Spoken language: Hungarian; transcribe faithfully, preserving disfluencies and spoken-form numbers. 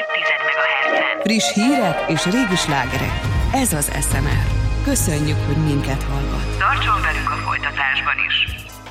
megahertzen. Friss hírek és régi slágerek. Ez az es em er. Köszönjük, hogy minket hallgat. Tartson velünk a folytatásban is.